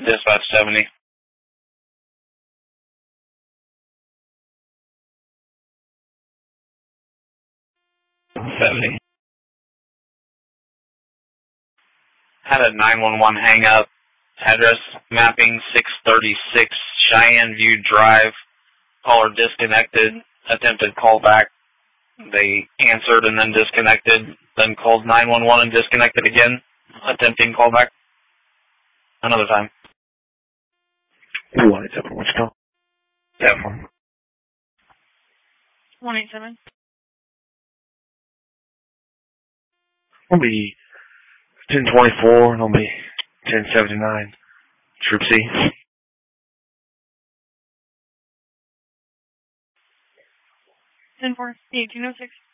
Dispatch 70. Had a 911 hang up. Address mapping 636 Cheyenne View Drive. Caller disconnected. Attempted callback. They answered and then disconnected. Then called 911 and disconnected again. Attempting callback. Another time. 187, what's your call? Yep. 187. It'll be 1024, it'll be 1079. Troop C. 10-4, 1806.